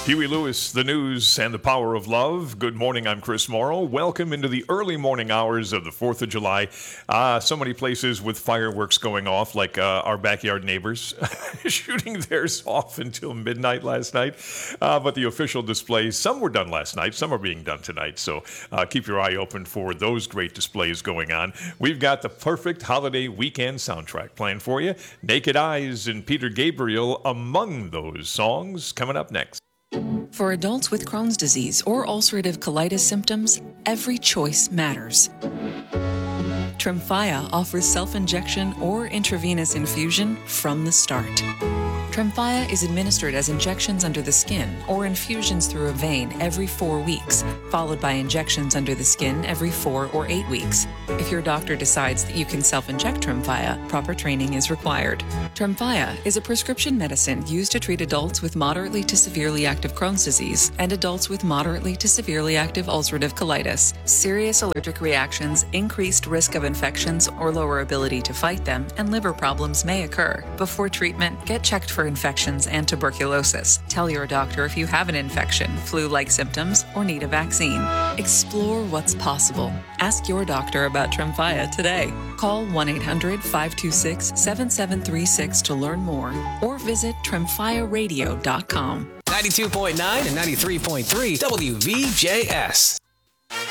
Huey Lewis, the news and the power of love. Good morning, I'm Chris Morrow. Welcome into the early morning hours of the 4th of July. So many places with fireworks going off, like our backyard neighbors shooting theirs off until midnight last night. But the official displays, some were done last night, some are being done tonight. So keep your eye open for those great displays going on. We've got the perfect holiday weekend soundtrack planned for you. Naked Eyes and Peter Gabriel among those songs coming up next. For adults with Crohn's disease or ulcerative colitis symptoms, every choice matters. Tremfya offers self-injection or intravenous infusion from the start. Tremfya is administered as injections under the skin or infusions through a vein every 4 weeks, followed by injections under the skin every 4 or 8 weeks. If your doctor decides that you can self-inject Tremfya, proper training is required. Tremfya is a prescription medicine used to treat adults with moderately to severely active Crohn's disease and adults with moderately to severely active ulcerative colitis. Serious allergic reactions, increased risk of infections or lower ability to fight them, and liver problems may occur. Before treatment, get checked for infections and tuberculosis. Tell your doctor if you have an infection, flu-like symptoms, or need a vaccine. Explore what's possible. Ask your doctor about Tremfya today. Call 1-800-526-7736 to learn more or visit tremfyaradio.com. 92.9 and 93.3 WVJS.